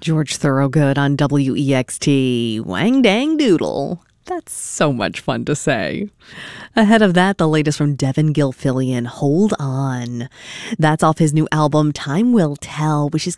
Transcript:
George Thorogood on WEXT. Wang dang doodle. That's so much fun to say. Ahead of that, the latest from Devin Gilfillian, Hold On. That's off his new album, Time Will Tell, which is